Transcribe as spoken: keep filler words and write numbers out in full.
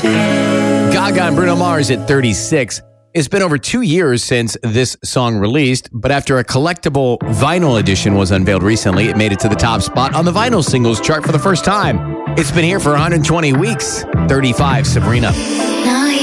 Gaga and Bruno Mars at thirty-six. It's been over two years since this song released, but after a collectible vinyl edition was unveiled recently, it made it to the top spot on the vinyl singles chart for the first time. It's been here for one hundred twenty weeks. thirty-five, Sabrina.